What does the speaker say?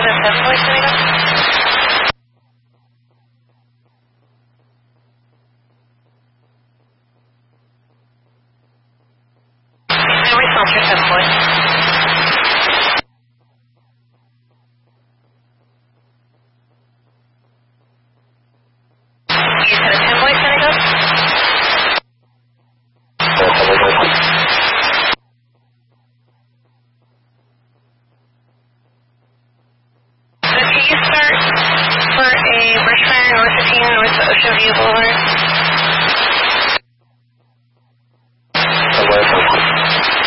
7 Boys San Diego? No response for 7 Boys. You said a 10 Boys San Diego? So can you start for a brush fire north of 15 north Ocean View Boulevard?